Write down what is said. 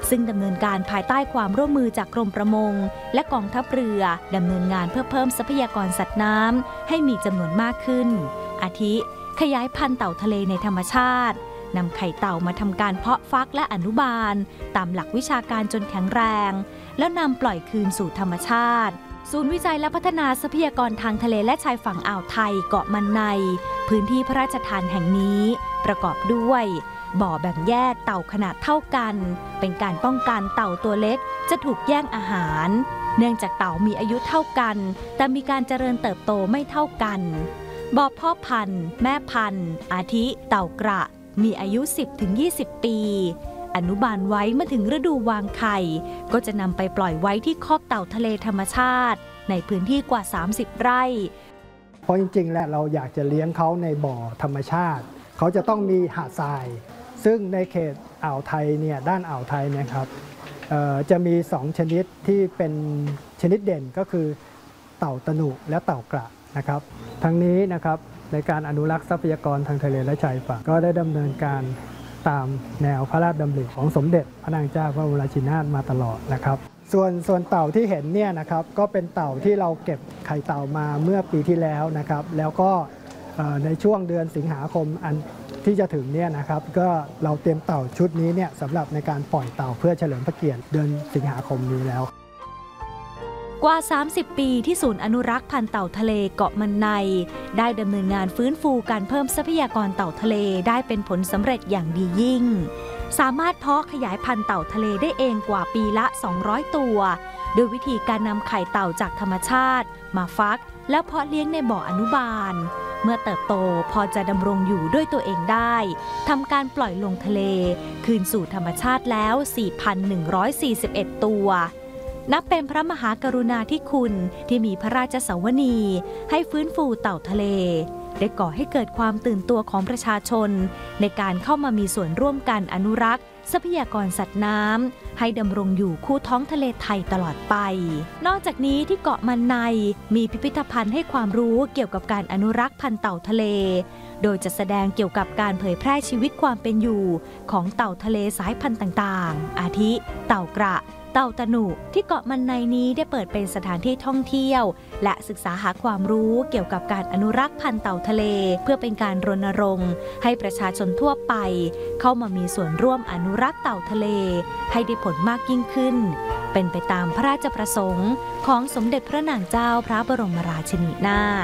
ซึ่งดำเนินการภายใต้ความร่วมมือจากกรมประมงและกองทัพเรือดำเนินงานเพื่อเพิ่มทรัพยากรสัตว์น้ำให้มีจำนวนมากขึ้นอาทิขยายพันธุ์เต่าทะเลในธรรมชาตินำไข่เต่ามาทำการเพาะฟักและอนุบาลตามหลักวิชาการจนแข็งแรงแล้วนำปล่อยคืนสู่ธรรมชาติศูนย์วิจัยและพัฒนาทรัพยากรทางทะเลและชายฝั่งอ่าวไทยเกาะมันในพื้นที่พระราชทานแห่งนี้ประกอบด้วยบ่อแบ่งแยกเต่าขนาดเท่ากันเป็นการป้องกันเต่าตัวเล็กจะถูกแย่งอาหารเนื่องจากเต่ามีอายุเท่ากันแต่มีการเจริญเติบโตไม่เท่ากันบ่อพ่อพันธุ์แม่พันธุ์อาทิเต่ากระมีอายุ 10-20 ปีอนุบาลไว้เมื่อถึงฤดูวางไข่ก็จะนำไปปล่อยไว้ที่คอกเต่าทะเลธรรมชาติในพื้นที่กว่า30ไร่เพราะจริงๆแล้วเราอยากจะเลี้ยงเขาในบ่อธรรมชาติเขาจะต้องมีหาดทรายซึ่งในเขตอ่าวไทยเนี่ยด้านอ่าวไทยเนี่ยครับจะมี2ชนิดที่เป็นชนิดเด่นก็คือเต่าตะหนุและเต่ากระนะครับทั้งนี้นะครับในการอนุรักษ์ทรัพยากรทางทะเลและชายฝั่งก็ได้ดำเนินการตามแนวพระราชดำริของสมเด็จพระนางเจ้าพระบรมราชินีนาถมาตลอดนะครับส่วนเต่าที่เห็นเนี่ยนะครับก็เป็นเต่าที่เราเก็บไข่เต่ามาเมื่อปีที่แล้วนะครับแล้วก็ในช่วงเดือนสิงหาคมอันที่จะถึงเนี่ยนะครับก็เราเตรียมเต่าชุดนี้เนี่ยสำหรับในการปล่อยเต่าเพื่อเฉลิมพระเกียรติเดือนสิงหาคมนี้แล้วกว่า30ปีที่ศูนย์อนุรักษ์พันธุ์เต่าทะเลเกาะมันในได้ดำเนินงานฟื้นฟูการเพิ่มทรัพยากรเต่าทะเลได้เป็นผลสำเร็จอย่างดียิ่งสามารถเพาะขยายพันธุ์เต่าทะเลได้เองกว่าปีละ200ตัวโดยวิธีการนำไข่เต่าจากธรรมชาติมาฟักแล้วเพาะเลี้ยงในบ่ออนุบาลเมื่อเติบโตพอจะดำรงอยู่ด้วยตัวเองได้ทำการปล่อยลงทะเลคืนสู่ธรรมชาติแล้ว 4,141 ตัวนับเป็นพระมหากรุณาธิคุณที่มีพระราชสวนีให้ฟื้นฟูเต่าทะเลได้ก่อให้เกิดความตื่นตัวของประชาชนในการเข้ามามีส่วนร่วมกันอนุรักษ์ทรัพยากรสัตว์น้ำให้ดำรงอยู่คู่ท้องทะเลไทยตลอดไปนอกจากนี้ที่เกาะมันในมีพิพิธภัณฑ์ให้ความรู้เกี่ยวกับการอนุรักษ์พันธุ์เต่าทะเลโดยจะแสดงเกี่ยวกับการเผยแพร่ชีวิตความเป็นอยู่ของเต่าทะเลสายพันธุ์ต่างๆอาทิเต่ากระเต่าตะหนุที่เกาะมันในนี้ได้เปิดเป็นสถานที่ท่องเที่ยวและศึกษาหาความรู้เกี่ยวกับการอนุรักษ์พันธุ์เต่าทะเลเพื่อเป็นการรณรงค์ให้ประชาชนทั่วไปเข้ามามีส่วนร่วมอนุรักษ์เต่าทะเลให้ได้ผลมากยิ่งขึ้นเป็นไปตามพระราชประสงค์ของสมเด็จพระนางเจ้าพระบรมราชินีนาถ